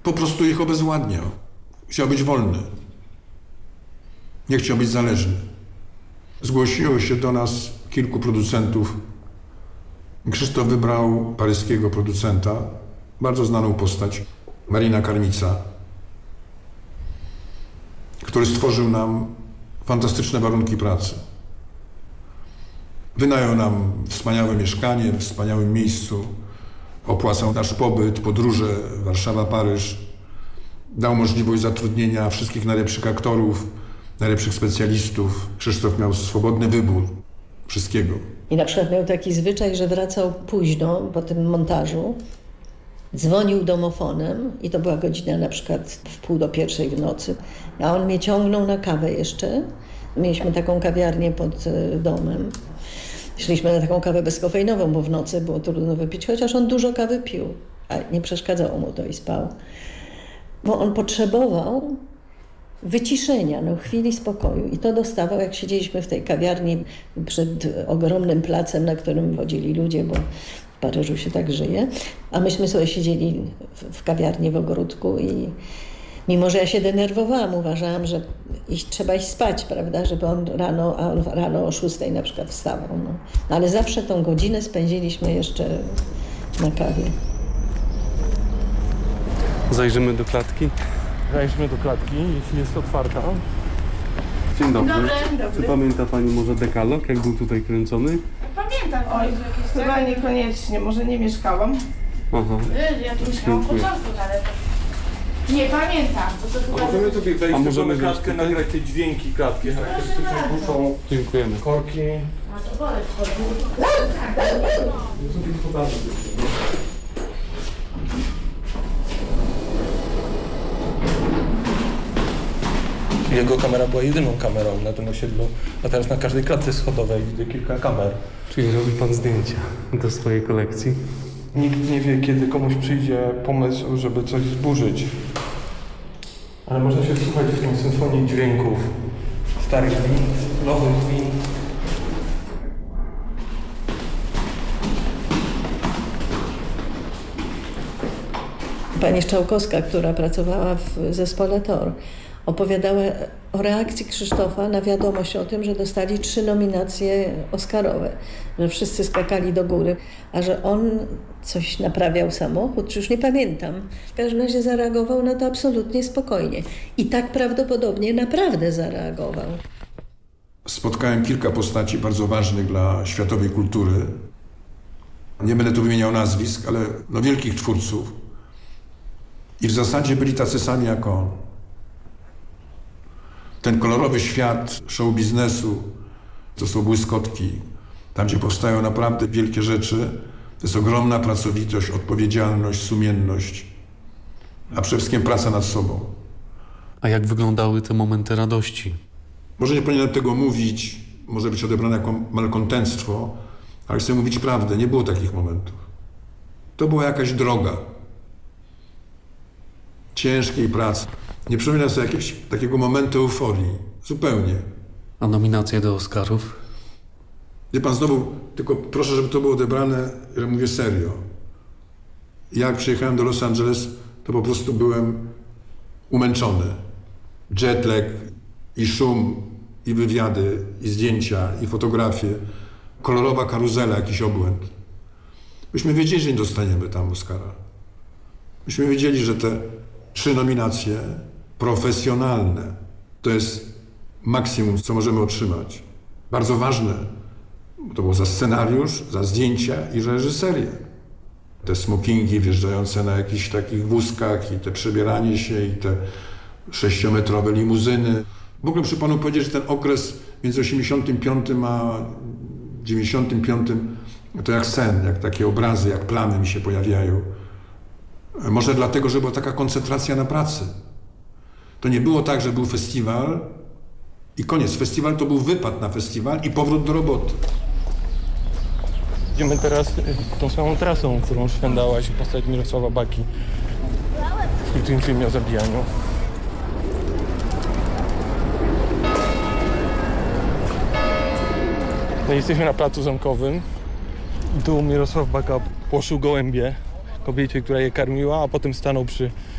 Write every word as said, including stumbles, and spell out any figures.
Po prostu ich obezwładniał. Chciał być wolny. Nie chciał być zależny. Zgłosiło się do nas kilku producentów. Krzysztof wybrał paryskiego producenta, bardzo znaną postać, Marina Karmica, który stworzył nam fantastyczne warunki pracy. Wynajął nam wspaniałe mieszkanie w wspaniałym miejscu, opłacał nasz pobyt, podróże Warszawa-Paryż, dał możliwość zatrudnienia wszystkich najlepszych aktorów, najlepszych specjalistów. Krzysztof miał swobodny wybór wszystkiego. I na przykład miał taki zwyczaj, że wracał późno po tym montażu, dzwonił domofonem i to była godzina na przykład w pół do pierwszej w nocy, a on mnie ciągnął na kawę jeszcze. Mieliśmy taką kawiarnię pod domem. Szliśmy na taką kawę bezkofeinową, bo w nocy było trudno wypić, chociaż on dużo kawy pił, a nie przeszkadzało mu to i spał. Bo on potrzebował wyciszenia, no chwili spokoju i to dostawał, jak siedzieliśmy w tej kawiarni przed ogromnym placem, na którym wodzili ludzie, bo w Paryżu się tak żyje, a myśmy sobie siedzieli w, w kawiarni w ogródku i mimo, że ja się denerwowałam, uważałam, że iść, trzeba iść spać, prawda, żeby on rano, a on rano o szóstej na przykład wstawał. No. No, ale zawsze tą godzinę spędziliśmy jeszcze na kawie. Zajrzymy do klatki. Wejdźmy do klatki, jeśli jest otwarta. Dzień dobry. Dobry, dobry. Czy pamięta pani może dekalog, jak był tutaj kręcony? Pamiętam, oj, jakieś chyba niekoniecznie, może nie mieszkałam. Aha. Ja tu mieszkałam od początku, ale to... Nie pamiętam, bo to chyba... Możemy sobie wejść A w możemy możemy klatkę, wejść tutaj? nagrać te dźwięki klatki charakterystyczne, buszą, Dziękujemy. korki. A to boleć chodzi. Jego kamera była jedyną kamerą na tym osiedlu, a teraz na każdej klatce schodowej widzę kilka kamer. Czyli robi pan zdjęcia do swojej kolekcji? Nikt nie wie, kiedy komuś przyjdzie pomysł, żeby coś zburzyć. Ale można się słuchać w tym symfonii dźwięków. Starych wind, nowych wind. Pani Szczałkowska, która pracowała w zespole Tor, opowiadała o reakcji Krzysztofa na wiadomość o tym, że dostali trzy nominacje oscarowe, że wszyscy skakali do góry, a że on coś naprawiał samochód, czy już nie pamiętam. W każdym razie zareagował na to absolutnie spokojnie. I tak prawdopodobnie naprawdę zareagował. Spotkałem kilka postaci bardzo ważnych dla światowej kultury. Nie będę tu wymieniał nazwisk, ale no wielkich twórców. I w zasadzie byli tacy sami jak on. Ten kolorowy świat show biznesu, to są błyskotki. Tam, gdzie powstają naprawdę wielkie rzeczy, to jest ogromna pracowitość, odpowiedzialność, sumienność, a przede wszystkim praca nad sobą. A jak wyglądały te momenty radości? Może nie powinienem tego mówić, może być odebrane jako malkontenctwo, ale chcę mówić prawdę, nie było takich momentów. To była jakaś droga ciężkiej pracy. Nie przypominam sobie jakiegoś takiego momentu euforii. Zupełnie. A nominacje do Oscarów? Wie pan, znowu, tylko proszę, żeby to było odebrane, że mówię serio. Jak przyjechałem do Los Angeles, to po prostu byłem umęczony. Jetlag i szum, i wywiady, i zdjęcia, i fotografie. Kolorowa karuzela, jakiś obłęd. Myśmy wiedzieli, że nie dostaniemy tam Oscara. Myśmy wiedzieli, że te trzy nominacje profesjonalne to jest maksimum, co możemy otrzymać. Bardzo ważne, bo to było za scenariusz, za zdjęcia i za reżyserię. Te smokingi wjeżdżające na jakichś takich wózkach i te przebieranie się i te sześciometrowe limuzyny. W ogóle muszę panu powiedzieć, że ten okres między osiemdziesiątym piątym a dziewięćdziesiątym piątym to jak sen, jak takie obrazy, jak plamy mi się pojawiają. Może dlatego, że była taka koncentracja na pracy. To nie było tak, że był festiwal i koniec. Festiwal to był wypad na festiwal i powrót do roboty. Idziemy teraz tą samą trasą, którą szwendała się postać Mirosława Baki w tym filmie o zabijaniu. No, jesteśmy na placu zamkowym i tu Mirosław Baka płoszył gołębie kobiecie, która je karmiła, a potem stanął przy